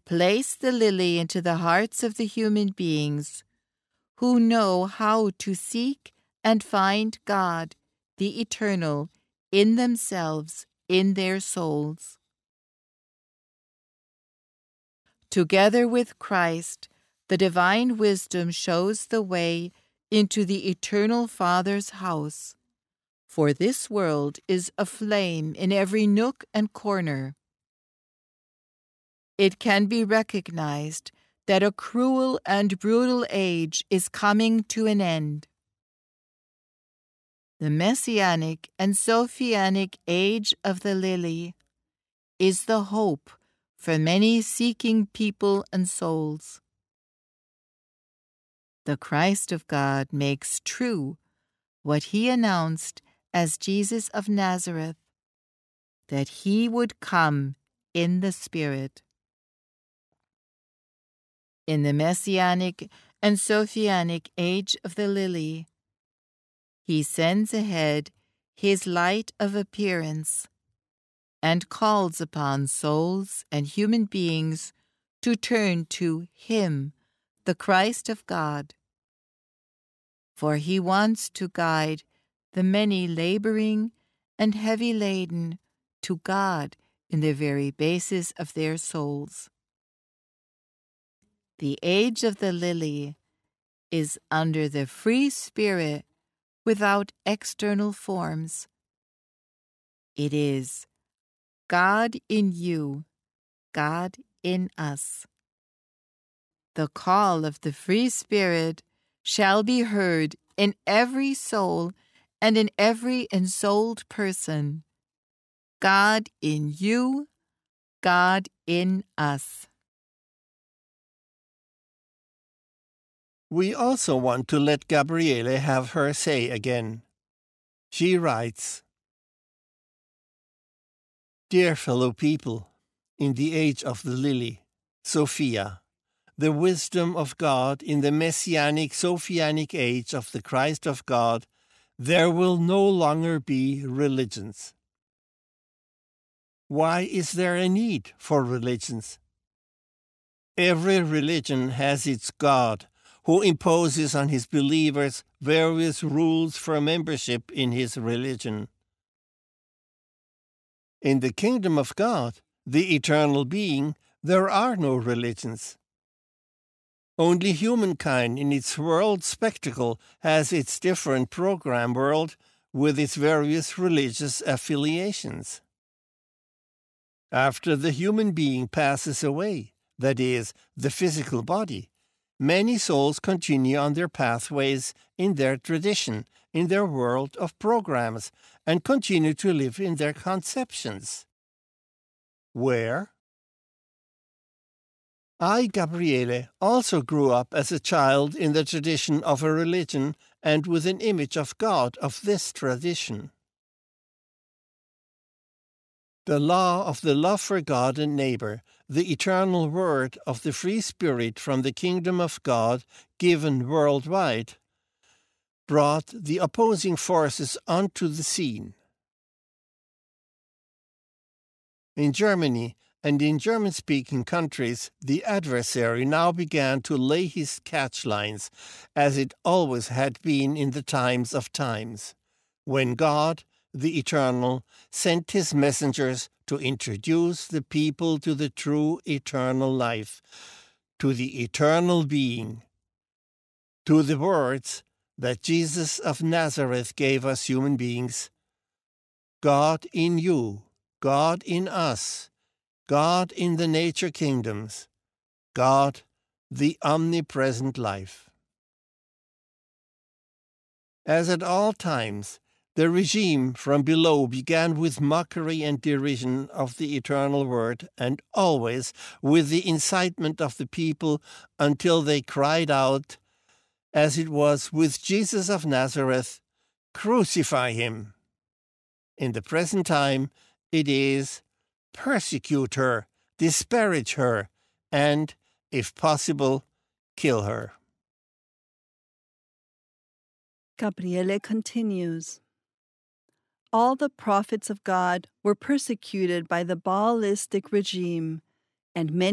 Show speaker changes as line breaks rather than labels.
Place the lily into the hearts of the human beings who know how to seek and find God, the eternal, in themselves, in their souls. Together with Christ, the divine wisdom shows the way into the eternal Father's house, for this world is aflame in every nook and corner. It can be recognized that a cruel and brutal age is coming to an end. The Messianic and Sophianic age of the lily is the hope for many seeking people and souls. The Christ of God makes true what he announced as Jesus of Nazareth, that he would come in the Spirit. In the Messianic and Sophianic age of the lily, he sends ahead his light of appearance and calls upon souls and human beings to turn to him, the Christ of God. For he wants to guide the many laboring and heavy laden to God in the very basis of their souls. The age of the lily is under the free spirit without external forms. It is God in you, God in us. The call of the free spirit shall be heard in every soul and in every ensouled person. God in you, God in us.
We also want to let Gabriele have her say again. She writes, Dear fellow people, in the age of the lily, Sophia, the wisdom of God in the Messianic Sophianic age of the Christ of God, there will no longer be religions. Why is there a need for religions? Every religion has its God, who imposes on his believers various rules for membership in his religion. In the kingdom of God, the eternal being, there are no religions. Only humankind in its world spectacle has its different program world with its various religious affiliations. After the human being passes away, that is, the physical body, many souls continue on their pathways in their tradition, in their world of programs, and continue to live in their conceptions. Where? I, Gabriele, also grew up as a child in the tradition of a religion and with an image of God of this tradition. The law of the love for God and neighbor, the eternal word of the free spirit from the kingdom of God given worldwide, brought the opposing forces onto the scene. In Germany and in German-speaking countries, the adversary now began to lay his catchlines, as it always had been in the times of times, when God, the Eternal, sent his messengers to introduce the people to the true eternal life, to the eternal being, to the words that Jesus of Nazareth gave us human beings: God in you, God in us, God in the nature kingdoms, God, the omnipresent life. As at all times, the regime from below began with mockery and derision of the eternal word, and always with the incitement of the people until they cried out, as it was with Jesus of Nazareth, "Crucify him." In the present time, it is, persecute her, disparage her, and, if possible, kill her.
Gabriele continues. All the prophets of God were persecuted by the Baalistic regime, and many